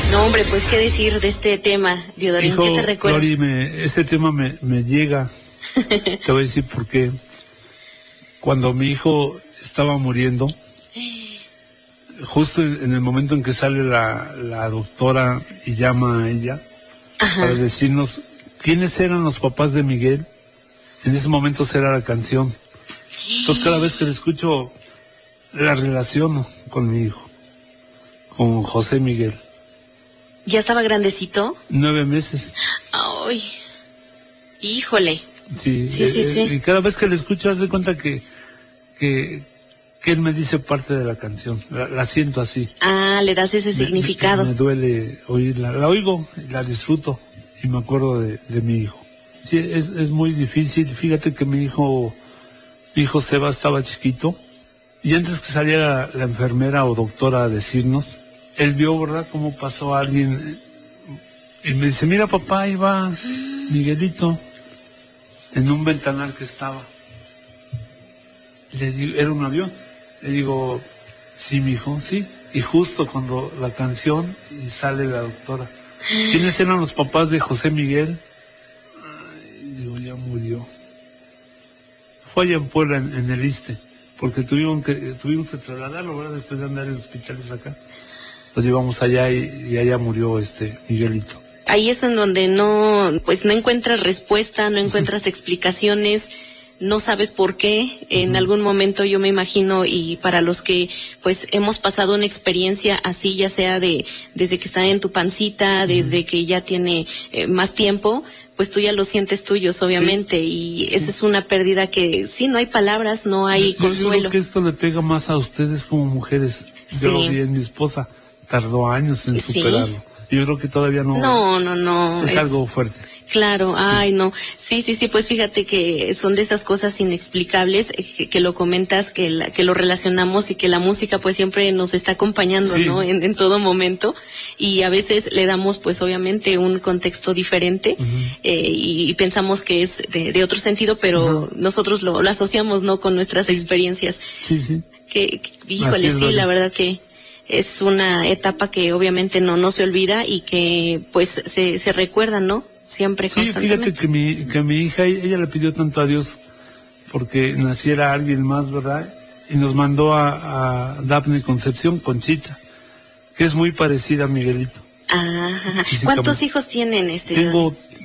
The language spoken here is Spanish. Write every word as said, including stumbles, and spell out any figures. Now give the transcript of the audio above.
No, hombre, pues qué decir de este tema, Diodorín. Hijo, ¿Qué te recuerda? Lori, me, este tema me, me llega. Te voy a decir por qué. Cuando mi hijo estaba muriendo, justo en el momento en que sale la, la doctora y llama a ella, ajá, para decirnos quiénes eran los papás de Miguel, en ese momento será la canción. Entonces cada vez que le escucho, la relaciono con mi hijo, con José Miguel. ¿Ya estaba grandecito? Nueve meses. Ay, híjole. Sí, sí, eh, sí, sí. Y cada vez que le escucho, haz de cuenta que, que, que él me dice parte de la canción. La, la siento así. Ah, le das ese me, significado. Me, me duele oírla. La oigo, la disfruto y me acuerdo de, de mi hijo. Sí, es, es muy difícil. Fíjate que mi hijo, mi hijo Seba estaba chiquito y antes que saliera la enfermera o doctora a decirnos, él vio, ¿verdad?, cómo pasó a alguien y me dice, mira papá, ahí va Miguelito, en un ventanal que estaba. Le digo, era un avión. Le digo, sí, mijo, sí. Y justo cuando la canción y sale la doctora, ¿quiénes eran los papás de José Miguel? Ay, digo, ya murió. Fue allá en Puebla, en, en el Iste, porque tuvimos que, tuvimos que trasladarlo, ¿verdad?, después de andar en hospitales acá. Los llevamos allá y, y allá murió este Miguelito. Ahí es en donde no, pues no encuentras respuesta, no encuentras explicaciones, no sabes por qué. En uh-huh. algún momento yo me imagino, y para los que pues hemos pasado una experiencia así, ya sea de desde que está en tu pancita, uh-huh. desde que ya tiene eh, más tiempo, pues tú ya lo sientes tuyos, obviamente, sí. y sí. esa es una pérdida que sí, no hay palabras, no hay yo, consuelo. Yo creo que esto le pega más a ustedes como mujeres. Yo sí. lo vi en mi esposa, tardó años en ¿Sí? superarlo. Yo creo que todavía no. No, no, no. Es, es algo fuerte. Claro, ay, sí. no. Sí, sí, sí, pues fíjate que son de esas cosas inexplicables, que, que lo comentas, que, la, que lo relacionamos y que la música pues siempre nos está acompañando, sí. ¿no? En, en todo momento. Y a veces le damos pues obviamente un contexto diferente uh-huh. eh, y, y pensamos que es de, de otro sentido, pero uh-huh. nosotros lo, lo asociamos, ¿no? Con nuestras sí. experiencias. Sí, sí. Que, que híjole, sí, la verdad que es una etapa que obviamente no, no se olvida y que pues se, se recuerda, ¿no? Siempre sí, fíjate que mi, que mi hija, ella le pidió tanto a Dios porque naciera alguien más, ¿verdad? Y nos mandó a, a Dafne Concepción, Conchita, que es muy parecida a Miguelito. Ah, ¿cuántos hijos tienen este? Tengo